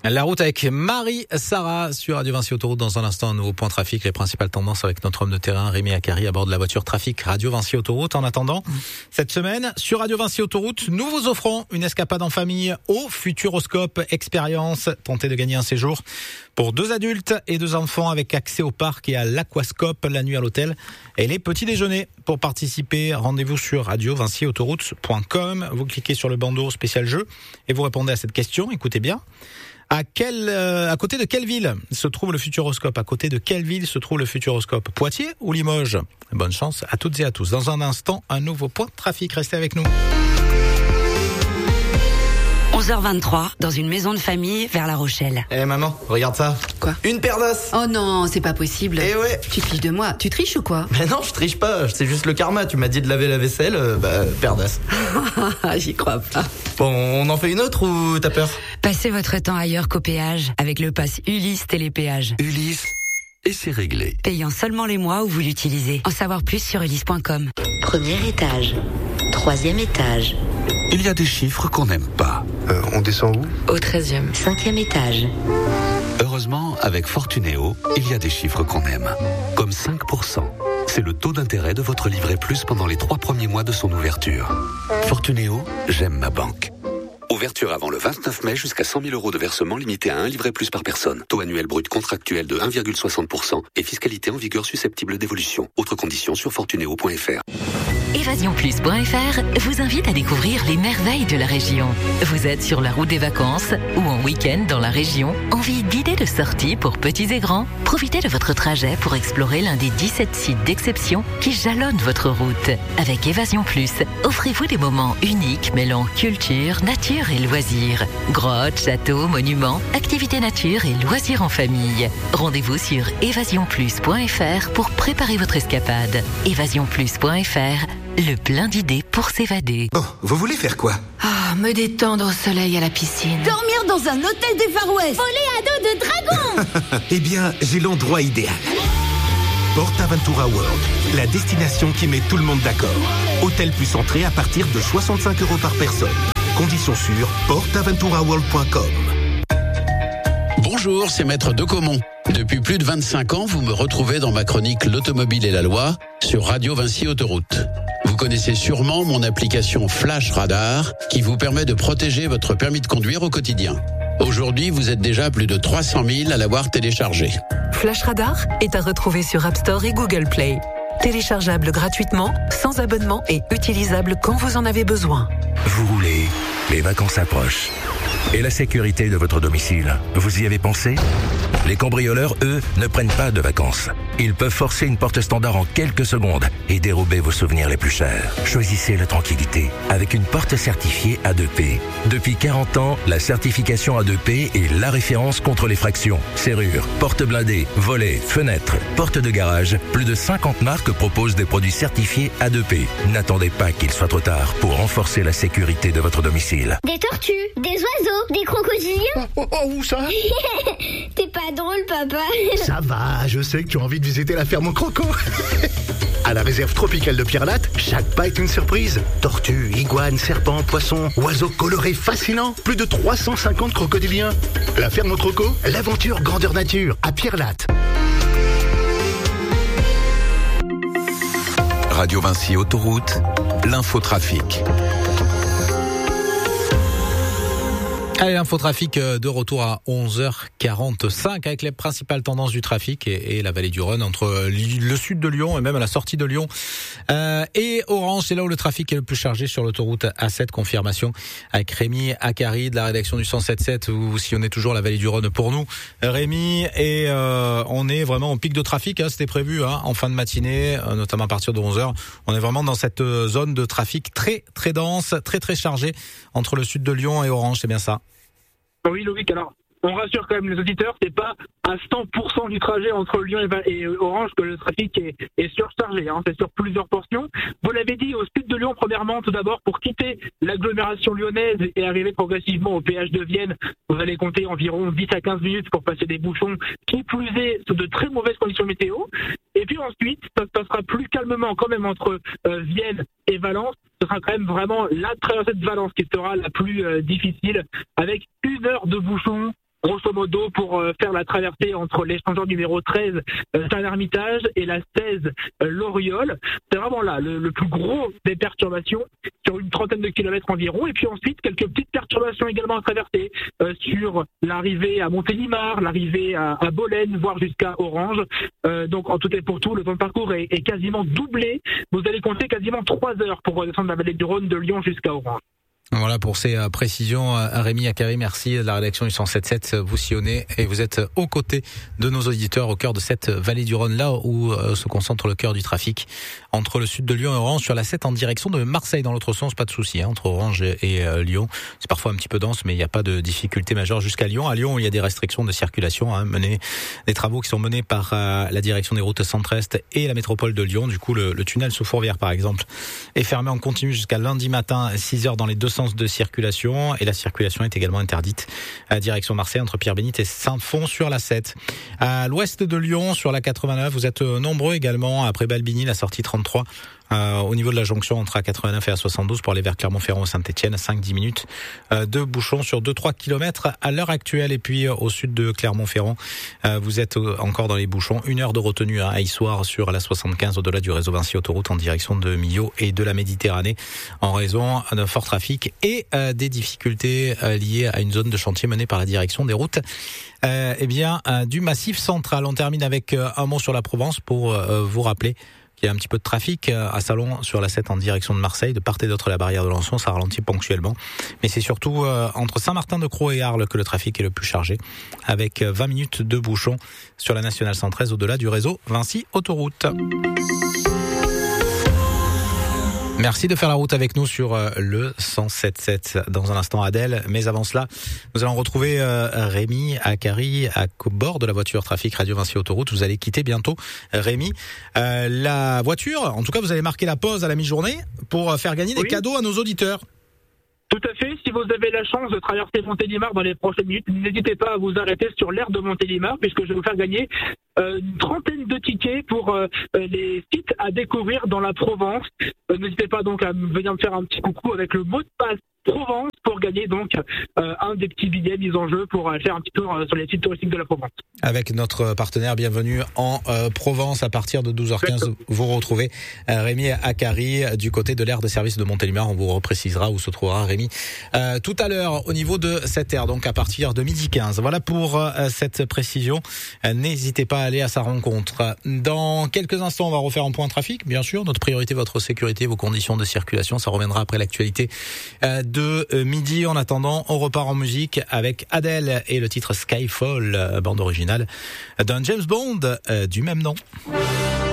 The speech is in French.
La route avec Marie-Sarah sur Radio Vinci Autoroute. Dans un instant, un nouveau point trafic, les principales tendances avec notre homme de terrain, Rémi Akari, à bord de la voiture trafic Radio Vinci Autoroute. En attendant, cette semaine, sur Radio Vinci Autoroute, nous vous offrons une escapade en famille au Futuroscope Expérience. Tentez de gagner un séjour pour 2 adultes et 2 enfants avec accès au parc et à l'aquascope, la nuit à l'hôtel et les petits déjeuners. Pour participer, rendez-vous sur radiovinciautoroute.com. Vous cliquez sur le bandeau spécial jeu et vous répondez à cette question. Écoutez bien. À côté de quelle ville se trouve le Futuroscope ? À côté de quelle ville se trouve le Futuroscope ? Poitiers ou Limoges ? Bonne chance à toutes et à tous. Dans un instant, un nouveau point de trafic. Restez avec nous. 11h23, dans une maison de famille vers La Rochelle. Maman, regarde ça. Quoi ? Une paire d'os. Oh non, c'est pas possible. Eh ouais. Tu te fiches de moi. Tu triches ou quoi ? Mais non, je triche pas, c'est juste le karma. Tu m'as dit de laver la vaisselle, paire d'os. J'y crois pas. Bon, on en fait une autre ou t'as peur ? Passez votre temps ailleurs qu'au péage, avec le pass Ulysse Télépéage. Ulysse, et c'est réglé. Payant seulement les mois où vous l'utilisez. En savoir plus sur ulysse.com. Premier étage, 3e étage. Il y a des chiffres qu'on n'aime pas. On descend où ? Au 13e. 5e étage. Heureusement, avec Fortunéo, il y a des chiffres qu'on aime. Comme 5%. C'est le taux d'intérêt de votre livret plus pendant les 3 premiers mois de son ouverture. Fortunéo, j'aime ma banque. Ouverture avant le 29 mai jusqu'à 100 000 € de versement limité à 1 livret plus par personne. Taux annuel brut contractuel de 1,60% et fiscalité en vigueur susceptible d'évolution. Autres conditions sur fortunéo.fr. Evasionplus.fr vous invite à découvrir les merveilles de la région. Vous êtes sur la route des vacances ou en week-end dans la région, envie d'idées de sorties pour petits et grands ? Profitez de votre trajet pour explorer l'un des 17 sites d'exception qui jalonnent votre route. Avec Évasion Plus, offrez-vous des moments uniques mêlant culture, nature et loisirs. Grottes, châteaux, monuments, activités nature et loisirs en famille. Rendez-vous sur evasionplus.fr pour préparer votre escapade. Evasionplus.fr, le plein d'idées pour s'évader. Bon, vous voulez faire quoi ? Me détendre au soleil à la piscine. Dormir dans un hôtel des Far West. Voler à dos de dragon. Eh bien, j'ai l'endroit idéal. PortAventura World, la destination qui met tout le monde d'accord. Hôtel plus entrée à partir de 65 € par personne. Conditions sur portaventuraworld.com. Bonjour, c'est Maître Decomont. Depuis plus de 25 ans, vous me retrouvez dans ma chronique L'Automobile et la Loi sur Radio Vinci Autoroute. Vous connaissez sûrement mon application Flash Radar qui vous permet de protéger votre permis de conduire au quotidien. Aujourd'hui, vous êtes déjà plus de 300 000 à l'avoir téléchargé. Flash Radar est à retrouver sur App Store et Google Play. Téléchargeable gratuitement, sans abonnement et utilisable quand vous en avez besoin. Vous roulez, les vacances approchent. Et la sécurité de votre domicile, vous y avez pensé ? Les cambrioleurs, eux, ne prennent pas de vacances. Ils peuvent forcer une porte standard en quelques secondes et dérober vos souvenirs les plus chers. Choisissez la tranquillité avec une porte certifiée A2P. Depuis 40 ans, la certification A2P est la référence contre les fractions. Serrures, portes blindées, volets, fenêtres, portes de garage. Plus de 50 marques proposent des produits certifiés A2P. N'attendez pas qu'il soit trop tard pour renforcer la sécurité de votre domicile. Des tortues, des oiseaux, des crocodiliens. Où ça ? T'es pas drôle, papa. Ça va, je sais que tu as envie de visiter la ferme au croco. À la réserve tropicale de Pierre-Latte, chaque pas est une surprise. Tortues, iguanes, serpents, poissons, oiseaux colorés fascinants. Plus de 350 crocodiliens. La ferme au croco, l'aventure grandeur nature à Pierre-Latte. Radio Vinci Autoroute, l'infotrafic. Allez, l'infotrafic de retour à 11h45 avec les principales tendances du trafic et la vallée du Rhône entre le sud de Lyon et même à la sortie de Lyon et Orange. C'est là où le trafic est le plus chargé sur l'autoroute A7. Confirmation avec Rémi Akari de la rédaction du 107.7. Vous sillonnez toujours la vallée du Rhône pour nous, Rémi, et on est vraiment en pic de trafic. C'était prévu en fin de matinée, notamment à partir de 11h. On est vraiment dans cette zone de trafic très très dense, très très chargée entre le sud de Lyon et Orange. C'est bien ça? Oui, Loïc, alors on rassure quand même les auditeurs, c'est pas à 100% du trajet entre Lyon et Orange que le trafic est surchargé, c'est sur plusieurs portions. Vous l'avez dit, au sud de Lyon, premièrement, tout d'abord, pour quitter l'agglomération lyonnaise et arriver progressivement au péage de Vienne, vous allez compter environ 10 à 15 minutes pour passer des bouchons, qui plus est, sous de très mauvaises conditions météo. Et puis ensuite, ça se passera plus calmement quand même entre Vienne et Valence. Ce sera quand même vraiment la traversée de Valence qui sera la plus difficile, avec 1 heure de bouchon grosso modo, pour faire la traversée entre l'échangeur numéro 13, Saint-Hermitage, et la 16, Loriol. C'est vraiment là le plus gros des perturbations, sur une trentaine de kilomètres environ. Et puis ensuite, quelques petites perturbations également à traverser sur l'arrivée à Montélimar, l'arrivée à Bolène, voire jusqu'à Orange. Donc en tout et pour tout, le temps de parcours est quasiment doublé. Vous allez compter quasiment 3 heures pour descendre la vallée du Rhône de Lyon jusqu'à Orange. Voilà pour ces précisions. Rémi Akari, merci de la rédaction du 107.7. Vous sillonnez et vous êtes aux côtés de nos auditeurs au cœur de cette vallée du Rhône, là où se concentre le cœur du trafic entre le sud de Lyon et Orange sur la 7 en direction de Marseille. Dans l'autre sens, pas de souci, entre Orange et Lyon. C'est parfois un petit peu dense, mais il n'y a pas de difficulté majeure jusqu'à Lyon. À Lyon, il y a des restrictions de circulation, des travaux qui sont menés par la direction des routes centre-est et la métropole de Lyon. Du coup, le tunnel sous Fourvière, par exemple, est fermé en continu jusqu'à lundi matin, 6h dans les deux sens de circulation, et la circulation est également interdite à direction Marseille entre Pierre-Bénite et Saint-Fond sur la 7. À l'ouest de Lyon, sur la 89, vous êtes nombreux également après Balbigny, la sortie 33. Au niveau de la jonction entre A89 et A72 pour aller vers Clermont-Ferrand ou Saint-Etienne, 5-10 minutes de bouchons sur 2-3 kilomètres à l'heure actuelle. Et puis au sud de Clermont-Ferrand, vous êtes encore dans les bouchons. 1 heure de retenue à Issoire sur la 75 au-delà du réseau Vinci Autoroute en direction de Millau et de la Méditerranée en raison d'un fort trafic et des difficultés liées à une zone de chantier menée par la direction des routes du Massif central. On termine avec un mot sur la Provence pour vous rappeler il y a un petit peu de trafic à Salon sur la 7 en direction de Marseille. De part et d'autre, la barrière de Lançon, ça ralentit ponctuellement. Mais c'est surtout entre Saint-Martin-de-Crau et Arles que le trafic est le plus chargé, avec 20 minutes de bouchons sur la nationale 113 au-delà du réseau Vinci Autoroute. Merci de faire la route avec nous sur le 107.7. Dans un instant, Adèle. Mais avant cela, nous allons retrouver Rémi Akari à bord de la voiture trafic Radio Vinci Autoroute. Vous allez quitter bientôt, Rémi. La voiture, en tout cas, vous allez marquer la pause à la mi-journée pour faire gagner des cadeaux à nos auditeurs. Tout à fait. Si vous avez la chance de traverser Montélimar dans les prochaines minutes, n'hésitez pas à vous arrêter sur l'aire de Montélimar, puisque je vais vous faire gagner une trentaine de tickets pour les sites à découvrir dans la Provence. N'hésitez pas donc à venir me faire un petit coucou avec le mot de passe Provence pour gagner donc un des petits billets mis en jeu pour faire un petit tour sur les sites touristiques de la Provence. Avec notre partenaire Bienvenue en Provence, à partir de 12h15, vous retrouvez Rémi Akari du côté de l'aire de service de Montélimar. On vous reprécisera où se trouvera Rémi tout à l'heure au niveau de cette aire, donc à partir de 12h15. Voilà pour cette précision. N'hésitez pas à aller à sa rencontre. Dans quelques instants, on va refaire un point trafic. Bien sûr, notre priorité, votre sécurité, vos conditions de circulation. Ça reviendra après l'actualité de midi. En attendant, on repart en musique avec Adèle et le titre Skyfall, bande originale d'un James Bond du même nom.